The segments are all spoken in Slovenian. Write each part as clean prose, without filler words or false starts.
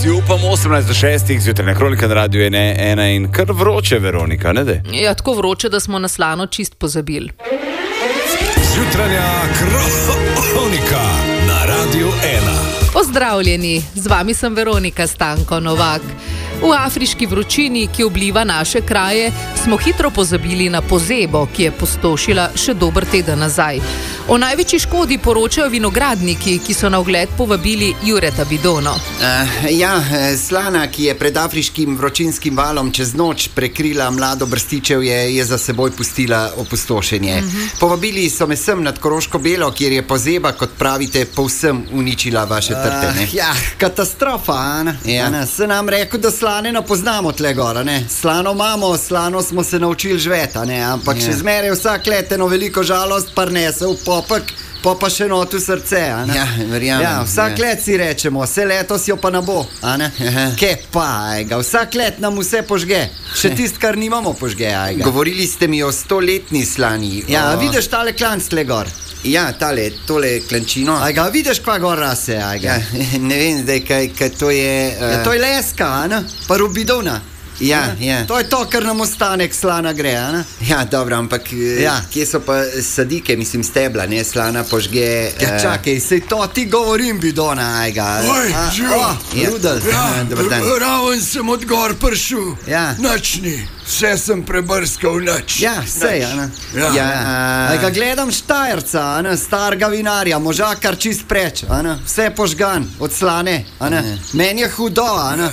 si upam, 18:06 zjutraj na Kronika na Radiu ena in kar vroče, Veronika, ne de? Ja, tako vroče, da smo na slano čist pozabili. Jutranja Kronika na Radiu 1. Pozdravljeni, z vami sem Veronika Stanko Novak. V afriški vročini, ki obliva naše kraje, smo hitro pozabili na pozebo, ki je pustošila še dober teden nazaj. O največji škodi poročajo vinogradniki, ki so na ogled povabili Jureta Bidono. Slana, ki je pred afriškim vročinskim valom čez noč prekrila mlado brstičev, je za seboj pustila opustošenje. Povabili so me sem nad Koroško Belo, kjer je pozeba, kot pravite, povsem uničila vaše trte. Katastrofa, ne? Se nam rekel, da slane ne poznamo tle gora, ne? Slano imamo, slano smo se naučili žveta, ne? Ampak še zmeraj vsak let eno veliko žalost parnese v popek, pa še notu srce, ne? Verjamem. Vsak let si rečemo, vse letos jo pa ne bo, ne? Ke pa, vsak let nam vse požge, še tist, kar nimamo požge, Govorili ste mi o 100-letni slani. Vidiš tale klanc tle gor? Tole klančino. Vidiš kva gor rase, Ne vem zdaj, kaj to je... To je leska, ne? Pa Rubidona. To je to, kar nam ostane, slana gre, ne? Dobro, ampak kje so pa sadike, mislim stebla, ne? Slana požge... Čakaj, sej to ti govorim, Bidona, Rudel. Dobar dan. Raven sem od gor prišel. Nočni. Vse sem prebrskal noč. Sej, ne? Gledam Štajerca, starega vinarja, možakar čist preč, vse požgan, od slane, meni je hudo,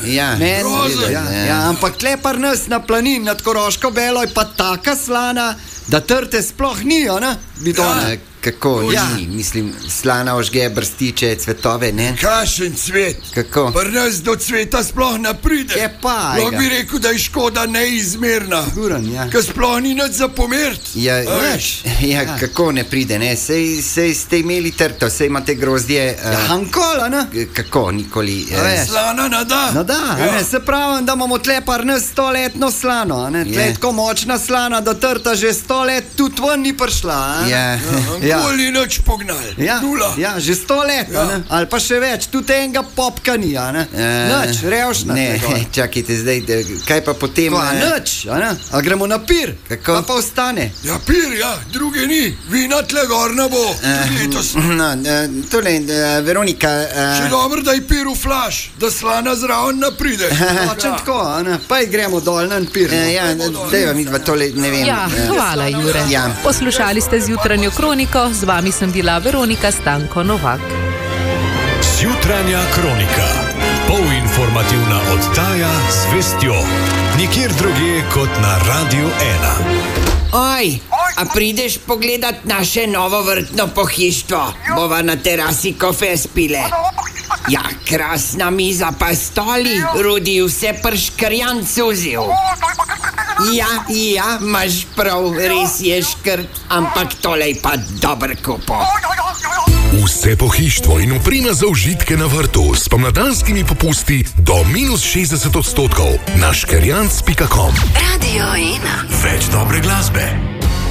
ampak tle par nas na planin nad Koroško Belo je pa taka slana, da trte sploh ni, Bidona. Kako ni? Mislim, slana ožge brstiče, cvetove, ne? Kašen cvet. Kako? Pri nas do cveta sploh ne pride. Lahko bi rekel, da je škoda neizmerna. Ker sploh ni nič za pomert. Kako ne pride, ne? Sej ste imeli trto, sej imate grozdje... Hankola, ne? Kako, nikoli... Slana nada. Se pravim, da imamo tle par nas 100-letno slano, tle je tako močna slana, da trta že 100 let tudi ven ni prišla, Nikoli nič pognal. Že 100 let, ali pa še več, tudi enega popka ni, nič, revšna. Čakajte zdaj, kaj pa potem... Nič, a gremo na pir, pa ostane. Pir, druge ni, vina tle gor ne bo, tudi letos. Tole, Veronika... Še dobro, da je pir v flaš, da slana zraven ne pride. Točen tako, pa gremo dol na pir. Dejva midva tole, ne vem. Hvala, Jure. Poslušali ste zjutranjo Kroniko, z vami sem bila Veronika Stanko Novak. Jutranja Kronika, polinformativna oddaja z vestjo, nikjer drugje kot na Radiu 1. Oj, a prideš pogledat naše novo vrtno pohištvo? Bova na terasi kofe spile. Krasna miza pa stoli, Rudi vse prškrjan cuzil. Imaš prav, res je škrt, ampak tole je pa dober kupo. Vse pohištvo in oprema za užitke na vrtu s pomladanskimi popusti do -60% na škerjanc.com. Radio 1. Več dobre glasbe.